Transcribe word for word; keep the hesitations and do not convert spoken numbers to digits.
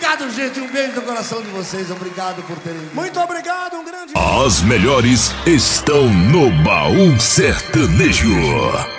Obrigado, gente. Um beijo no coração de vocês. Obrigado por terem vindo. Muito obrigado, um grande... As melhores estão no Baú Sertanejo.